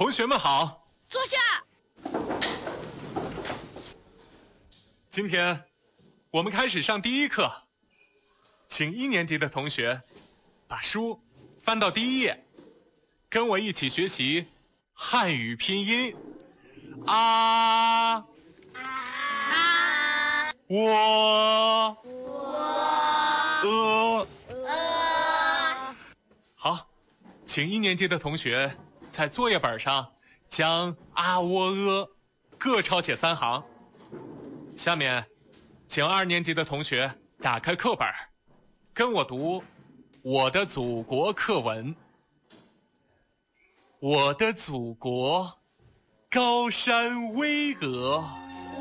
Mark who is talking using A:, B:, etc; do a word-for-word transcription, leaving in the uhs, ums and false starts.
A: 同学们好，
B: 坐下。
A: 今天我们开始上第一课，请一年级的同学把书翻到第一页，跟我一起学习汉语拼音。啊啊，我我呃呃。好，请一年级的同学在作业本上将啊喔呃各抄写三行。下面请二年级的同学打开课本，跟我读我的祖国课文。我的祖国高山巍峨，